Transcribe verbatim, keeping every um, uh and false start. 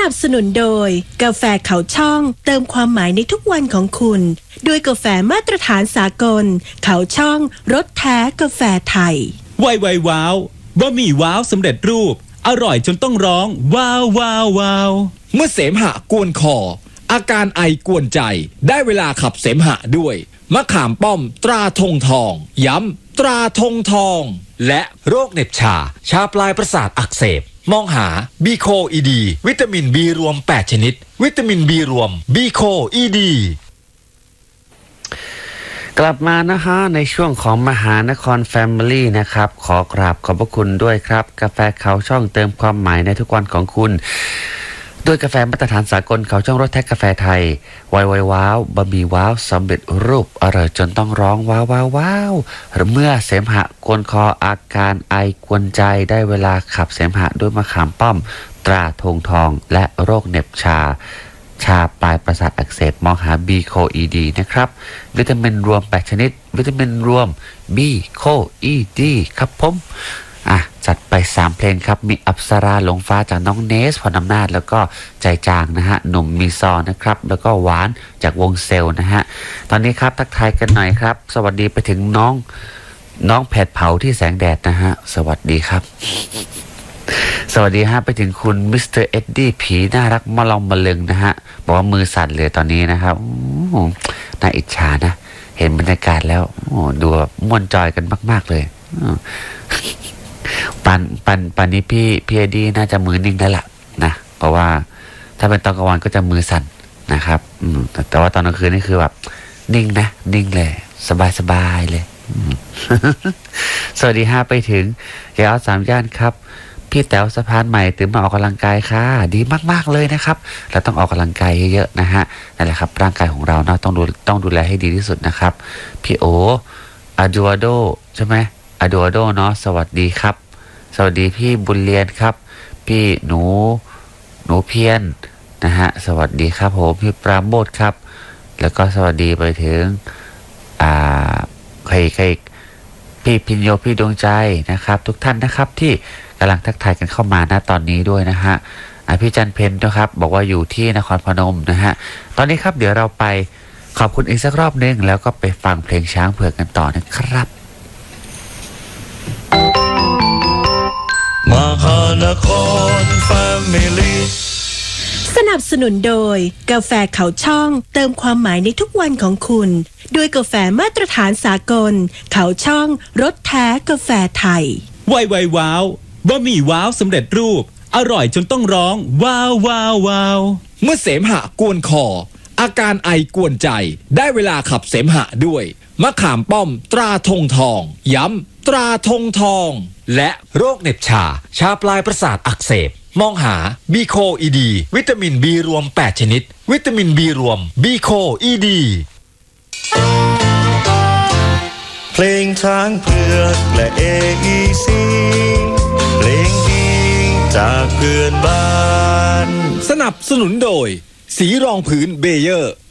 นับสนุนโดยกาแฟเขาช่องเติมความหมายในทุกวันของคุณด้วยกาแฟมาตรฐานสากลเขาช่องรสแท้กาแฟไทยไวไวว้าวบะหมี่ว้าวสำเร็จรูปอร่อยจนต้องร้องว้าวว้าวว้าวเมื่อเสมหะกวนคออาการไอกวนใจได้เวลาขับเสมหะด้วยมะขามป้อมตราธงทองย้ำตราธงทองและโรคเหน็บชาชาปลายประสาทอักเสบมองหาบีโคอีดีวิตามินบีรวมแปดชนิดวิตามินบีรวมบีโคอีดีกลับมานะฮะในช่วงของมหานครแฟมิลี่นะครับขอกราบขอบพระคุณด้วยครับกาแฟเขาช่องเติมความหมายในทุกวันของคุณด้วยกาแฟมาตรฐานสากลเขาช่องรสแท้กาแฟไทยไวไวว้าวบะหมี่ว้าวสำเร็จรูปอร่อยจนต้องร้องว้าวว้าวว้าวเมื่อเสมหะกวนคออาการไอกวนใจได้เวลาขับเสมหะด้วยมะขามป้อมตราธงทองและโรคเหน็บชาชาปลายประสาทอักเสบมองหาบีโคอีดีนะครับวิตามินรวมแปดชนิดวิตามินรวมบีโคอีดีครับผมอ่ะจัดไปสามเพลงครับมีอัปสราหลงฟ้าจากน้องเนสพรอำนาจแล้วก็ใจจางนะฮะหนุ่มมีซอนะครับแล้วก็หวานจากวงเซลนะฮะตอนนี้ครับทักทายกันหน่อยครับสวัสดีไปถึงน้องน้องแผดเผาที่แสงแดดนะฮะสวัสดีครับสวัสดีฮะไปถึงคุณมิสเตอร์เอ็ดดี้ผีน่ารักมาลองมาลึงนะฮะบอกว่ามือสั่นเลยตอนนี้นะครับน่าอิจฉานะเห็นบรรยากาศแล้วโอ้ดูม่วนจอยกันมากๆเลยปันปันปันนี้พี่พี่เอ็ดดี้น่าจะมือนิ่งได้ละนะเพราะว่าถ้าเป็นตอนกลางวันก็จะมือสั่นนะครับอืมแต่แต่ว่าตอนกลางคืนนี่คือแบบนิ่งนะนิ่งเลยสบายสบายเลยสวัสดีฮะไปถึงยาวสามย่านครับพี่แต๋วสะพานใหม่ตื่นมาออกกำลังกายค่ะดีมากๆเลยนะครับเราต้องออกกำลังกายเยอะๆนะฮะนั่นแหละครับร่างกายของเราเนาะต้องดูต้องดูแลให้ดีที่สุดนะครับพี่โออะดูอาโดใช่ไหมอะดูอาโดเนาะสวัสดีครับสวัสดีพี่บุญเรียนครับพี่หนูหนูเพียนนะฮะสวัสดีครับผมพี่ปราโมทครับแล้วก็สวัสดีไปถึงอ่าใครใครพี่พิญโยพี่ดวงใจนะครับทุกท่านนะครับที่กำลังทักทายกันเข้ามาณตอนนี้ด้วยนะฮะพี่จันเพนนะครับบอกว่าอยู่ที่นครพนมนะฮะตอนนี้ครับเดี๋ยวเราไปขอบคุณอีกสักรอบนึงแล้วก็ไปฟังเพลงช้างเผือกกันต่อนะครับมหานครแฟมิลี่สนับสนุนโดยกาแฟเขาช่องเติมความหมายในทุกวันของคุณด้วยกาแฟมาตรฐานสากลเขาช่องรสแท้กาแฟไทยไวไวว้าวบะหมี่ว้าวสำเร็จรูปอร่อยจนต้องร้องว้าวว้าวว้าวเมื่อเสมหะกวนคออาการไอกวนใจได้เวลาขับเสมหะด้วยมะขามป้อมตราธงทองย้ำตราธงทองและโรคเหน็บชาชาปลายประสาทอักเสบมองหาบีโคอีดีวิตามินบีรวมแปดชนิดวิตามินบีรวมบีโคอีดีเพลงช้างเผือกและเออีซีเพลงดีจากเพื่อนบ้านสนับสนุนโดยสีรองพื้นเบเยอร์